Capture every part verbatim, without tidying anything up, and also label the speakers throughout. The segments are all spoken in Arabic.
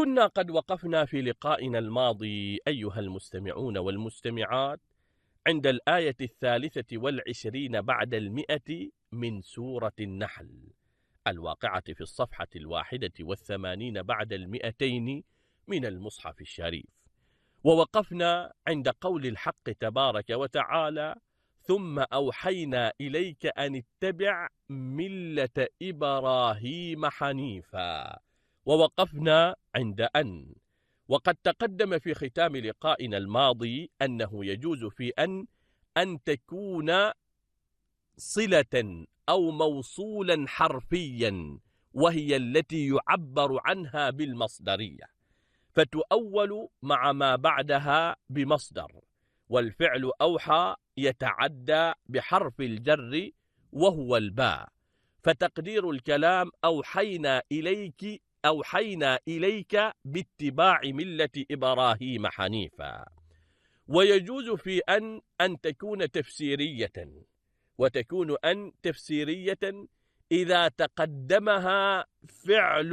Speaker 1: كنا قد وقفنا في لقائنا الماضي أيها المستمعون والمستمعات عند الآية الثالثة والعشرين بعد المئة من سورة النحل الواقعة في الصفحة الواحدة والثمانين بعد المئتين من المصحف الشريف. ووقفنا عند قول الحق تبارك وتعالى: ثم أوحينا إليك أن اتبع ملة إبراهيم حنيفا. ووقفنا عند أن، وقد تقدم في ختام لقائنا الماضي أنه يجوز في أن أن تكون صلة أو موصولا حرفيا، وهي التي يعبر عنها بالمصدرية، فتؤول مع ما بعدها بمصدر. والفعل أوحى يتعدى بحرف الجر وهو الباء، فتقدير الكلام أوحينا إليك أوحينا إليك باتباع ملة إبراهيم حنيفا. ويجوز في أن أن تكون تفسيرية، وتكون أن تفسيرية إذا تقدمها فعل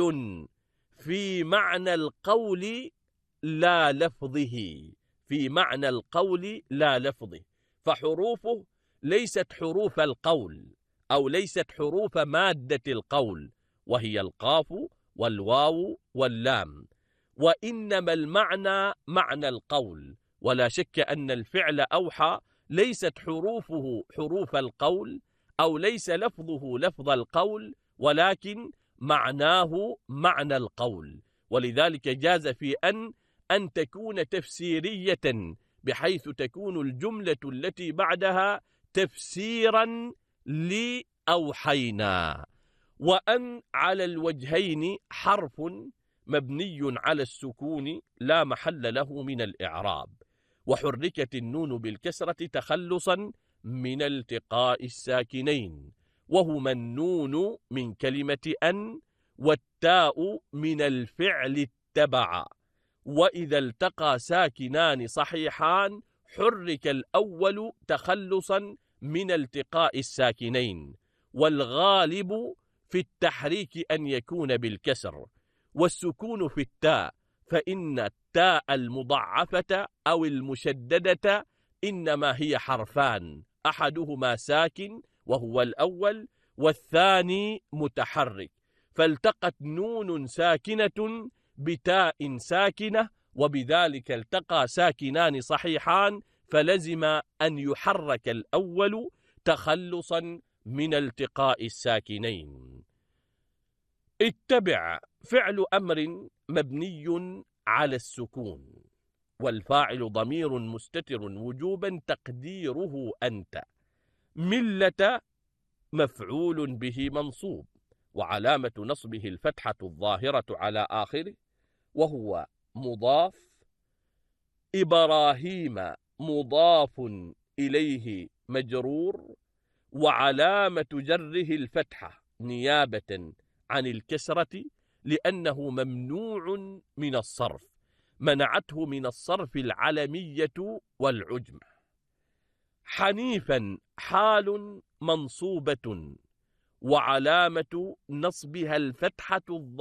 Speaker 1: في معنى القول لا لفظه، في معنى القول لا لفظه، فحروفه ليست حروف القول أو ليست حروف مادة القول، وهي القاف والواو واللام، وإنما المعنى معنى القول. ولا شك أن الفعل أوحى ليست حروفه حروف القول أو ليس لفظه لفظ القول، ولكن معناه معنى القول. ولذلك جاز في أن أن تكون تفسيرية، بحيث تكون الجملة التي بعدها تفسيرا لأوحينا. وأن على الوجهين حرف مبني على السكون لا محل له من الإعراب، وحركت النون بالكسرة تخلصا من التقاء الساكنين، وهما النون من كلمة أن والتاء من الفعل اتبع. وإذا التقى ساكنان صحيحان حرك الأول تخلصا من التقاء الساكنين، والغالب في التحريك أن يكون بالكسر، والسكون في التاء، فإن التاء المضعفة أو المشددة إنما هي حرفان، أحدهما ساكن وهو الأول، والثاني متحرك، فالتقت نون ساكنة بتاء ساكنة، وبذلك التقى ساكنان صحيحان، فلزم أن يحرك الأول تخلصا من التقاء الساكنين. اتبع فعل أمر مبني على السكون، والفاعل ضمير مستتر وجوبا تقديره أنت. ملة مفعول به منصوب، وعلامة نصبه الفتحة الظاهرة على آخره وهو مضاف. إبراهيم مضاف إليه مجرور، وعلامة جره الفتحة نيابة عن الكسرة، لأنه ممنوع من الصرف، منعته من الصرف العلمية والعجمة. حنيفا حال منصوبة، وعلامة نصبها الفتحة الظاهرة